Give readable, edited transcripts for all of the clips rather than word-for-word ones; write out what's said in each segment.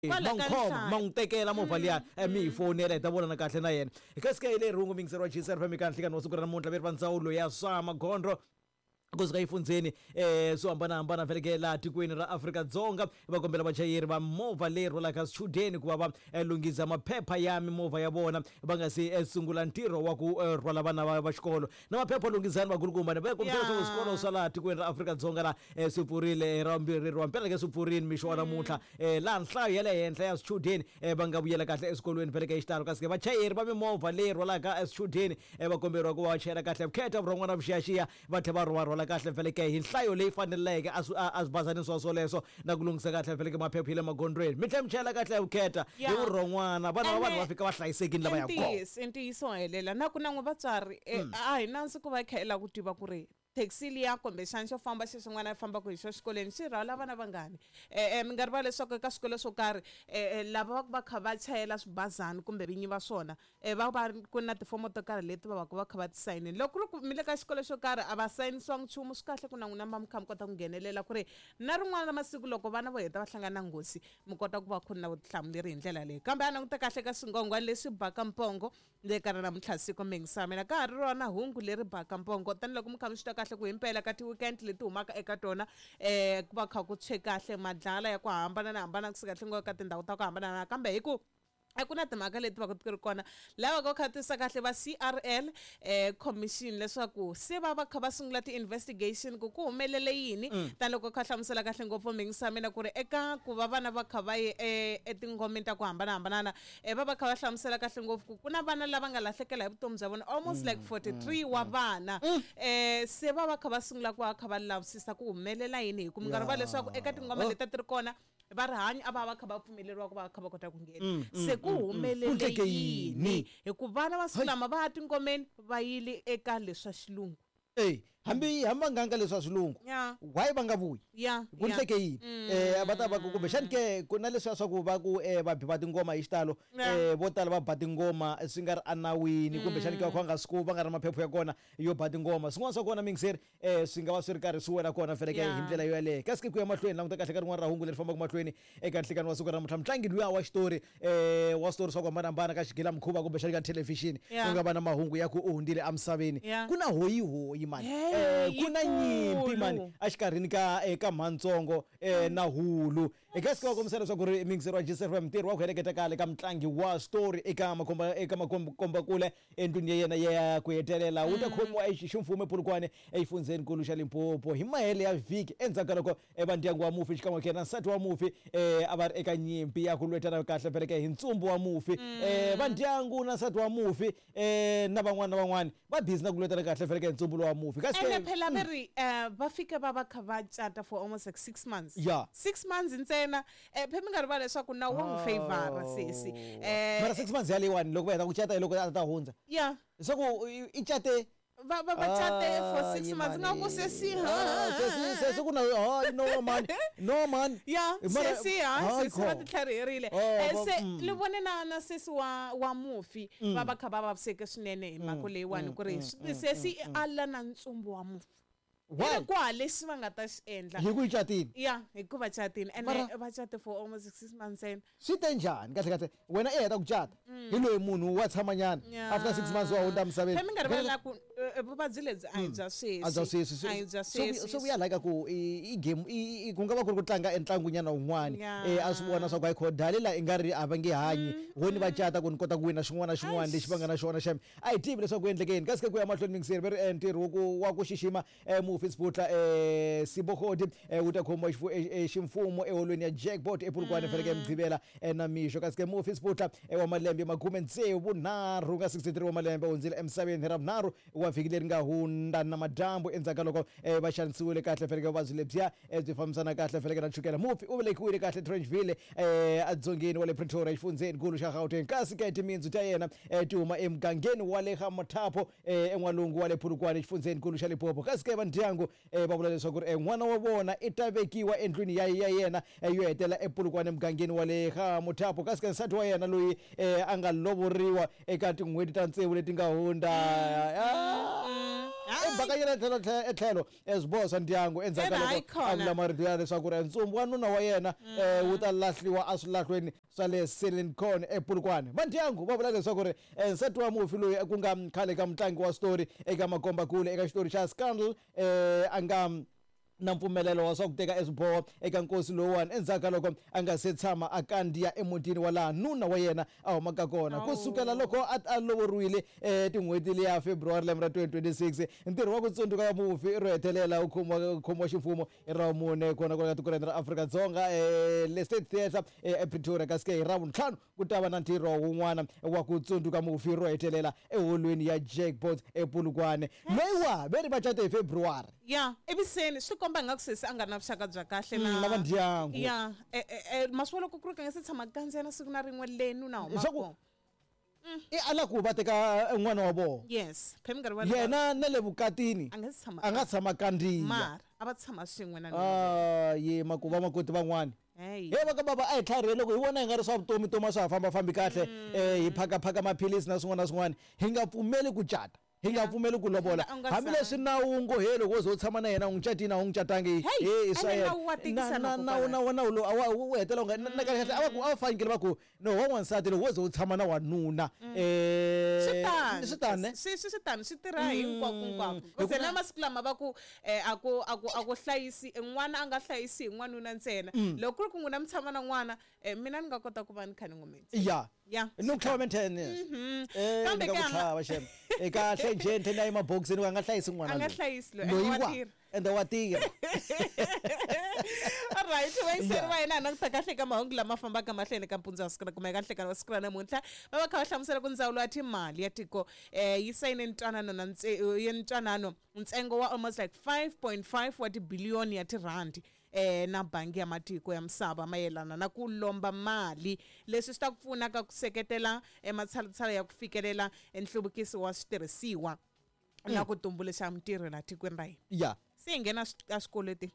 Mangtekela movha liya mi fonela ta vona kahle na yena eka sika ile rungu mingisero G FM kahle kana usuku ra namuntlha veri va ndzawulo ya swa magondro kusuka efundzeni so hambana vele ke la tikweni ra Afrika-Dzonga va kombela vachayeri va movha leyi rhwalaka swichudeni ku va va lunghisa maphepha ya mimovha ya vona va nga si sungula ntirho wa ku rhwala vana va xikolo na maphepha lunghisani vakulukumba va kombela swa swikolo swa la tikweni ra Afrika-Dzonga la swi pfurile ra vumbirhi mpela ke swi pfurini mixo wa namuntlha la nhlayo ya le henhla ya swichudeni va nga vuyela kahle eswikolweni vele ke hi xitalo kasi vachayeri va mimovha leyi rhwalaka swichudeni va komberiwa ku va chayela kahle vukheta vurhon'wana vuxiyaxiya va tlhe va rhwala kahle vele ke hi nhlayo leyi faneleke a swibazani swoleswo na ku lunghisa kahle vele ke maphepha le magondweni mi tlhe mi chayela kahle vukheta hi vurhon'wana vana va vanhu va fika va hlayisekile lava ya kona ntiyiso helela na ku na n'we vatswari a hi nansi ku va khela ku tiva ku ri taxi liya kumbe xana xo famba xi swin'wana famba ku hi xo xikolweni xi rhwala vana vangani mi nga rivala leswaku eka swikolo swo karhi lava va kha va chayela swibazana kumbe vinyi va swona va ku na tifomo to karhi leti va va kha va ti sayinini loko ku ri mi le ka xikolo xo karhi a va sayinisiwangi nchumu swi kahle ku na n'wina mi kha mi kota ku nghenelela ku ri na rin'wana ra masiku loko vana vo heta va hlangana na nghozi mi kota ku va ku ri na vutihlamuleri hi ndlela leyi kambe a languta kahle ka swingongwana leswi baka mpongo le karhi na mutlhasiko mingisamela ka ha ri rona hungu leri baka mpongo tanihiloko mi kha mi swi kahle ku himpela ka ti-weekend leti humaka eka tona ku va kha ku tshwe kahle madlala ya ku hambana kusuka tlhengiwa ka tindhawu ta ku hambanana kambe hi ku ku na timhaka leti va ku ti ri kona lava va kha tisa kahle va CRL commission leswaku se va kha va sungula ti-investigation ku humelele yini tanihiloko kha hlamusela kahle ngopfu mingisamela ku ri eka ku va vana va kha va ye etingomeni ta ku hambanahambana va kha va hlamusela kahle ngopfu ku na vana lava nga lahlekela hi vutomi bya vona almost like 43 wa vana se va kha va sungula ku va kha va lavisisa ku humelela yini hi ku mi nga rivala leswaku eka tingoma leti ti ri kona va rihanyo a va kha va pfumeleriwa ku va kha va kota ku nghena se ku humelele yini hi ku vana va siku lama va ya tingomeni va yile eka leswa xilungu hambi nganga leswa swilungu why va nga vuyi ku hleke yini va ta va ku kumbe xani ke ku na leswa swa ku va ku va ba tingoma hi xitalo vo tala va ba tingoma swi nga ri anawini kumbe xani ke va nga swi va nga ri maphepha ya kona yo ba tingoma swin'wana swa kona mingiseri swi nga va swi ri karhi swi wela kona feleke hi ndlela yo yaleyo kasi ku ya mahlweni languta kahle ka rin'wana ra hungu leri fambaka mahlweni eka nhlekani wa siku ra namuntlha mutlangi luya wa xitori swa ku hambanahambana ka xigila mukhuva kumbe xani ka thelevhixini ku nga va na mahungu ya ku u hundzile emisaveni ku na hoyi mani ku na nyimpi mani a xikarhini ka mhantsongo na hulu eka sika wa kombisela leswaku ri mingiseri wa G7 ntirho wa ku heleketa kale ka mutlangi wa story eka makomba kule endlwini ya yena ya ku hetelela wu ta khomiwa eximfumo ePolokwane exifundzeninkulu xa Limpopo hi mahele ya vhiki endzhaku ka loko vandyangu wa mufi xikan'we kena nsati wa mufi a va ri eka nyimpi ya ku lwetana kahle veleke hi ntsumbu wa mufi vandyangu na nsati wa mufi na van'wana va busy na ku lwetana kahle veleke hi ntsumbu wa mufi phela veri va fika va kha va chata for almost like 6 months 6 months ntsena phe mi nga rivala leswaku na wa n'wi favor sesi mara 6 months ya leyiwani loko va heta ku chata loko a ta hundza leswaku i chate va chate for 6 months nga ku sesi ku na no man sesi va titlhariherile se le vone na sesi wa mufi va kha va vaviseke swinene hi mhaka leyiwani ku ri sesi ala na ntsumbu wa mufi kwa leswi va nga ta xi endla hi ku chatini hi ku va chatini and va chate for almost 6 months swi te njhani kahle wena heta ku chata hi loyi munhu wa tshamanyana after 6 months wa hundza misaveni mi nga rivala ku vuvabyi lebyi a hi bya sweswi so vuya like ku i game ku nga va ku ri ku tlanga entlangunyana wun'wani a swi vona swa ku hayi dalela i nga ri a va nge hanyi voni va chata ku ni kota ku wina xin'wana lexi va nga na xona xami a hi tivi leswaku ku endleke yini kasi ku ya mahlweni mingiseri va ri ntirho wa ku xixima Sibutla Sibokhodi wu ta khomiwa ximfumo eholweni ya Jackpot ePolokwane feleke mdzivela na mixo kasi ke Mufi Sibutla wa malembe vunharhu nga 63 wa malembe hundzile emisaveni ra vunharhu wa vhiki leri nga hundza na madyambu endzhaku loko va xanisiwile kahle feleke vuvabyi lebyiya byi fambisana kahle feleke na chukela Mufi u velekiwile kahle Trenchville adzongeni wa le Pretoria xifundzeninkulu xa Gauteng kasi ke timindzu ta yena ti huma emugangeni wa le Gamuthapo en'walungu wa le Polokwane xifundzeninkulu xa Limpopo kasi ke vandyangu va vula leswaku ri n'wana wa vona i ta vekiwa endlwini ya yena yo hetela ePolokwane mugangeni wa le Gamuthapo kasi ke nsati wa yena loyi a nga lovoriwa eka tin'hweti ta tsevu leti nga hundza embakanyela etlhelo ezibosa Ndyangu endzaka loko a vula marito ya leswaku ri ntsumbu wa nuna wa yena wu ta lahliwa aswilahlweni swa le Silicon ePolokwane. Va Ndyangu va vula leswaku ri nsati wa mufi loyi ku nga khale ka mutlangi wa story eka makombakule eka xitori xa Scandal anga na mpfumelelo wa swa ku teka eswiboho eka nkosi lowuwani endzhaku loko a nga se tshama a kandziya emutini wa laha nuna wa yena a humaka kona kusukela loko a lovoriwile tin'hweti leya February lembe ra 2026 ntirho wa ku tsundzuka mufi ro hetelela u khomiwa ximfumo hi Ravumune kona ka tiko ra Afrika-Dzonga le State Theatre ePretoria kasi hi Ravuntlhanu ku ta va na ntirho wun'wana wa ku tsundzuka mufi ro hetelela eholweni ya Jackpot ePolokwane loyiwa ve ri va cate hi February eviseni swi komba nga ku sesi a nga na vuxaka bya kahle na Va Ndyangu maswolo ku kuri ka nga se tshama kandziyana siku na rin'we lenu na humaka ala ku va teka n'wana wa vona yes yena na le vukatini a nga tshama kandziya mara a va tshama swin'we na ye makuva makoti van'wana va ka baba a hi tlharihile loko hi vona hi nga ri swa vutomi toma swa ha fambafambi kahle hi phakaphaka maphilisi na swin'wana na swin'wana hi nga pfumeli ku cata hi nga pfumeli ku lovola hambileswi nawu ngohelo wo zo tshama na yena u n'wi catini a wu n'wi catangi swa yena nawu wu hetela nga na kahle a va fanekele va ku no wa n'wansati loko wo zo tshama na wanuna swi tani swi tirha hinkwako kasi na masiku lama va ku a ku hlayisi n'wana a nga hlayisi hi n'wanuna ntsena loko ku ri ku n'wina mi tshama na n'wana mina ni nga kota ku va ni kha ni n'wi no comment kambe ka shem eka gente na emaboxini wa nga hlayisi n'wana nga hlayisi loyi ende wa tirha alright wayiseri wa yena na kahle ka mahungu lama fambaka mahlweni ka mpundzu wa siku na kumeka kahle ka siku ra namuntlha va va kha va hlamusela ku ndzawulo ya timali ya tiko yi sayine ntwanano ntsengo wa almost like 5.5 wa tibiliyoni ya tirandi na bangi ya matiko ya misava mayelana na ku lomba mali leswi swi ta pfuna ka ku seketela matshalatshala ya ku fikelela nhluvukiso wa switirhisiwa na ku tumbuluxa mitirho la tikweni ra hina se hi nghena a swikoleti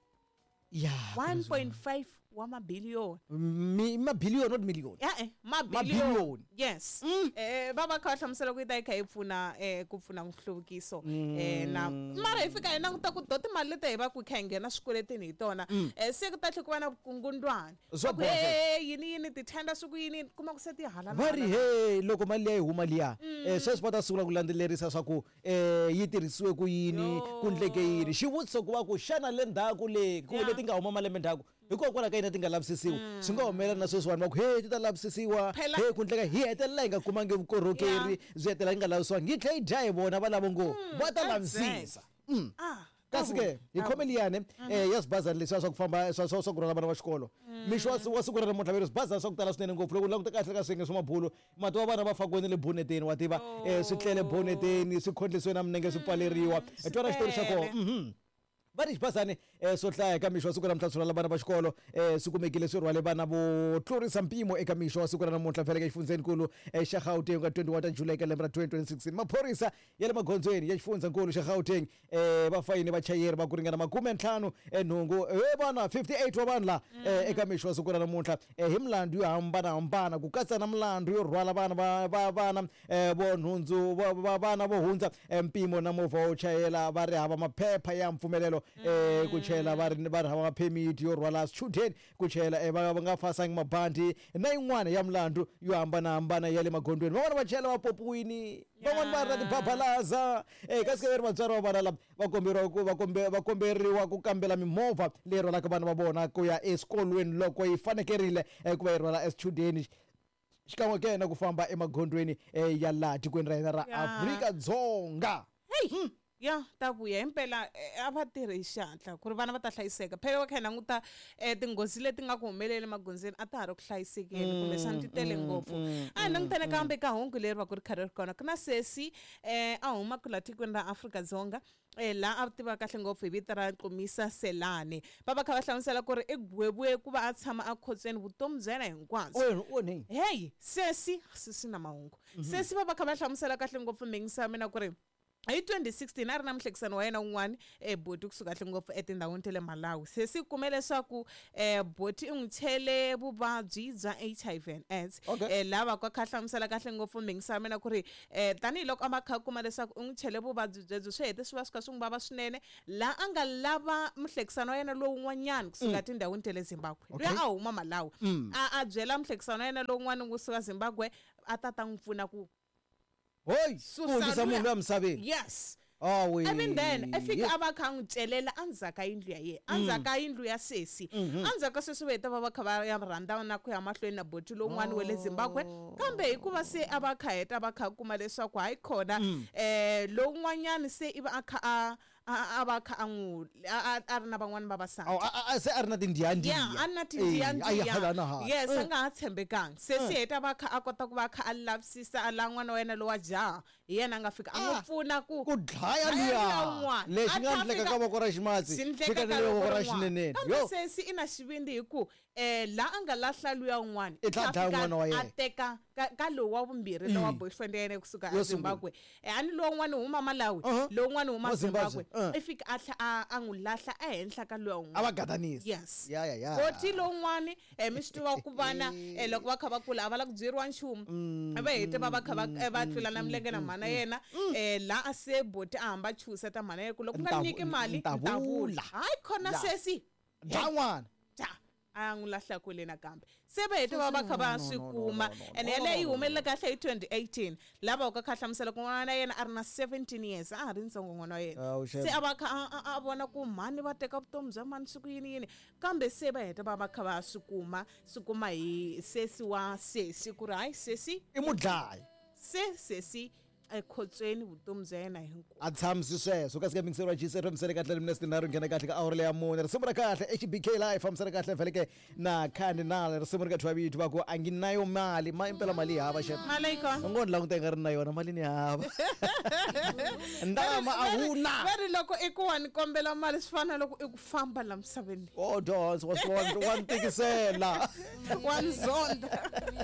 1.5 wa mabiliyoni mabiliyoni not million mabiliyoni yes va va kha va hlamusela ku yi ta yi kha yi pfuna ku pfuna nhluvukiso na mara hi fika hi languta ku to timali leti hi va ku kha hi nghena swikweletini hi tona se ku ta tlhe ku va na vukungundwana yini tithenda swi ku yini kuma ku se ti hala va ri loko mali leyi huma liya sweswi va ta sungula ku landzelerisa swa ku yi tirhisiwe ku yini ku ndleke yini xivutiso ku va ku xana le ndzhaku leti nga huma malembe ndzhaku hikokwalaho ka yina ti nga lavisisiwa swi nga humelela na sweswiwani va ku ti ta lavisisiwa ku ndleka hi hetelela hi nga kumangi vukorhokeri byi hetelela hi nga lavisiwangi hi tlhe hi dya hi vona va lavo ngo va ta lavisisa kasi ke hi khome liyani ya swibazana leswiya swa ku famba swa ku rhwala vana va xikolo mixo wa siku ra namuntlha veri swibazana swa ku tala swinene ngopfu loko u languta kahle ka swiyenge swa mabulu mati wa vana va fakiwe le boneteni wa tiva swi tlele boneteni swi khondlisiwe na minenge swi pfaleriwa hi twana xitori xa kona va ri xibazane swo hlaya eka mixo wa siku ra namuntlha swi rhwala vana va xikolo swi kumekile swi rhwale vana vo tlurisa mpimo eka mixo wa siku ra namuntlha fela ka xifundzenikulu xa Gauteng ka 21 ta July ka lembe ra 2016 maphorisa ya le magondzweni ya xifundzenkulu xa Gauteng va fayine vachayeri va ku ringana 50 nhungu vana 58 wa vanhu la eka mixo wa siku ra namuntlha hi milandzu yo hambanahambana ku katsa na milandzu yo rhwala vana vo nhundzu vana vo hundza mpimo na movha wo chayela va ri hava maphepha ya mpfumelelo ku chela va ri hava maphemiti yo rhwala swichudeni ku chela va nga fasangi mabandi na yin'wana ya milandzu yo hambanahambana ya le magondweni van'wana va chela va popiwini van'wana va ri na tiphapalaza kasi veri vatswari va vana lava va komberiwa ku kambela mimovha leyi rhwalaka vana va vona ku ya eswikolweni loko yi fanekerile ku va yi rhwala eswichudeni xikan'we ke na ku famba emagondweni ya laha tikweni ra hina ra Afrika-Dzonga ta vuya himpela a va tirhi hi xihatla ku ri vana va ta hlayiseka phela va kha hi languta tinghozi leti nga ku humeleli emagondzweni a ta ha ri ku hlayisekeni kumbexana ti tele ngopfu a hi langutane kambe ka hungu leri va ku ri khari ri kona ku na sesi a humaka laha tikweni ra Afrika-Dzonga la a tiva kahle ngopfu hi vito ra Nqumisa Selane va va kha va hlamusela ku ri i gwebuye ku va a tshama a khotsweni vutomi bya yena hinkwabyo sesi na mahungu sesi va va kha va hlamusela kahle ngopfu mengisa mina ku ri hi 2016 a ri na muhlekisani wa yena wun'wana boti kusuka hle ngopfu etindhawini ta le Malawi se si kume leswaku boti i n'wi chele vuvabyi bya HIV and AIDS lava ka hlamusela kahle ngopfu mingisana mina ku ri tanihiloko a va kha kuma leswaku u n'wi chele vuvabyi byebyo swi hete swi va swi kha swi n'wi vava swinene la a nga lava muhlekisani wa yena lowun'wanyana kusuka tindhawini ta le Zimbabwe loyi a huma Malawi a byela muhlekisani wa yena lowun'wana kusuka Zimbabwe a ta n'wi pfuna ku hoy kundisa munhu loya misaveni yes we I mean then efika a va kha n'wi celela andzhaka yindlu ya yena andzhaka yindlu ya sesi andzhaka sweswi veta va kha va ya rhandza na ku ya mahlweni na boti lowun'wana wa le Zimbabwe kambe hikuva se a va kha heta va kha kuma leswaku hayi khona lowun'wanyana se i va a kha a va kha a n'wi a ri na van'wana vavasati se a ri na tindiyandiya a ri na tindiyandiya yes a nga ha tshembekanga se si heta va kha a kota ku va kha a lavisisa a la n'wana wa yena lowa jaha hi yena a nga fika a n'wi pfuna ku dlaya luya lexi nga endleka ka voko ra ximatsi fika na le voko ra xineneni kambe sesi i na xivindi hi ku la a nga lahla luya un'wana a teka ka lowu wa vumbirhi lowa boyfriend ya yena kusuka eZimbabwe a ni lowun'wana huma Malawi lowun'wana huma Zimbabwe i fika a n'wi lahla ehenhla ka luya un'wana a va gadanisa yes ya boti lowun'wana mi swi tiva ku vana loko va kha va kula a va la ku byeriwa nchumu va hete va kha va tlula na milenge na mhana yena la a se boti a hamba chuseta mhana yena ku loko nga nyiki mali ntavula hayi khona sesi dlan'wana a n'wi lahla kwele nakambe se va hete va kha va swi kuma ene yaleyo yi humelela kahle hi 2018 lava ka kha hlamusela ku n'wana yena a ri na 17 years a ha ri ntsongo n'wana wa yena se a va kha a vona ku mhani va teka vutomi bya mani siku yini kambe se va heta va kha va swi kuma hi sesi wa sesi ku ri hayi sesi i mudlayi sesi ekhotsweni vutomi bya yena hinkwavo a tshamisi sweswo ka sika mingiseriwa jise ri kahle mina stinaro nghena kahle ka awuri leya mune risimu ra kahle HBK live fambisana kahle veleke na cardinal risimu ri ka thwa vitu va ku a ngi nayo mali impela mali hava shet malaika ngoni languta nga ri na yona mali ni hava ndama a huna vari loko i ku wa ni kombela mali swi fana loko i ku famba la misaveni dons was one tikisela one zonda